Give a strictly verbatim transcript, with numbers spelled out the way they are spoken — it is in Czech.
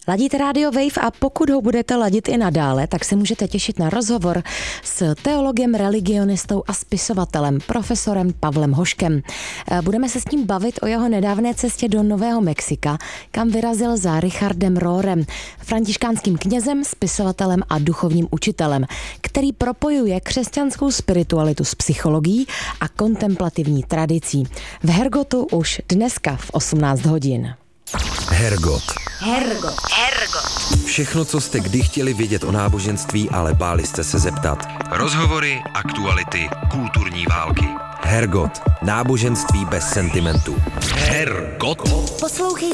Ladíte Radio Wave a pokud ho budete ladit i nadále, tak se můžete těšit na rozhovor s teologem, religionistou a spisovatelem, profesorem Pavlem Hoškem. Budeme se s ním bavit o jeho nedávné cestě do Nového Mexika, kam vyrazil za Richardem Rohrem, františkánským knězem, spisovatelem a duchovním učitelem, který propojuje křesťanskou spiritualitu s psychologií a kontemplativní tradicí. V Hergotu už dneska v osmnáct hodin. Hergot. Hergot. Hergot. Všechno, co jste kdy chtěli vědět o náboženství, ale báli jste se zeptat. Rozhovory, aktuality, kulturní války. Hergot. Náboženství bez sentimentu. Hergot. Poslouchej